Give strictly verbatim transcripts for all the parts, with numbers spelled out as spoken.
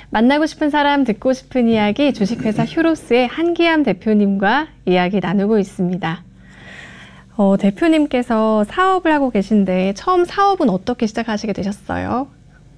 만나고 싶은 사람, 듣고 싶은 이야기, 주식회사 휴로스의 한기암 대표님과 이야기 나누고 있습니다. 어, 대표님께서 사업을 하고 계신데 처음 사업은 어떻게 시작하시게 되셨어요?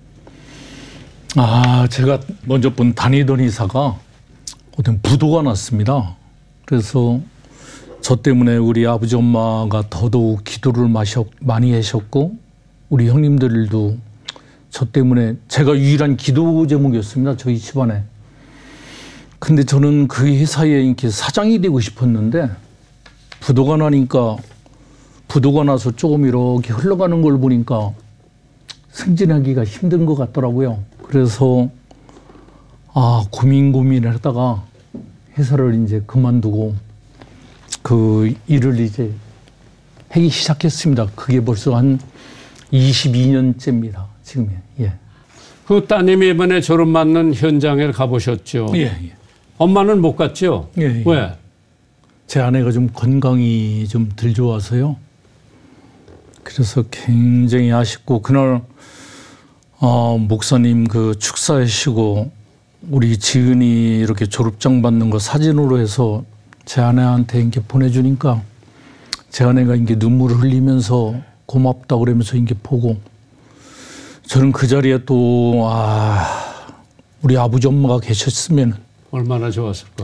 아, 제가 먼저 본 다니던 회사가 어떤 부도가 났습니다. 그래서 저 때문에 우리 아버지 엄마가 더더욱 기도를 마셨, 많이 하셨고 우리 형님들도 저 때문에 제가 유일한 기도 제목이었습니다. 저희 집안에. 근데 저는 그 회사에 이렇게 사장이 되고 싶었는데 부도가 나니까 부도가 나서 조금 이렇게 흘러가는 걸 보니까 승진하기가 힘든 것 같더라고요. 그래서 아 고민 고민을 하다가 회사를 이제 그만두고 그 일을 이제 하기 시작했습니다. 그게 벌써 한 이십이 년째입니다. 지금이. 예. 그 따님이 이번에 졸업 맞는 현장에 가보셨죠? 예, 예. 엄마는 못 갔죠? 예, 예. 왜? 제 아내가 좀 건강이 좀 덜 좋아서요. 그래서 굉장히 아쉽고 그날 어, 목사님 그 축사하시고 우리 지은이 이렇게 졸업장 받는 거 사진으로 해서 제 아내한테 이렇게 보내주니까 제 아내가 이게 눈물을 흘리면서 고맙다 그러면서 이게 보고 저는 그 자리에 또 아, 우리 아버지 엄마가 계셨으면 얼마나 좋았을까?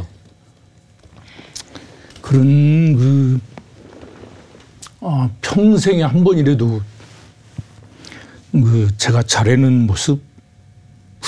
그런 그 아, 평생에 한 번이라도 그 제가 잘하는 모습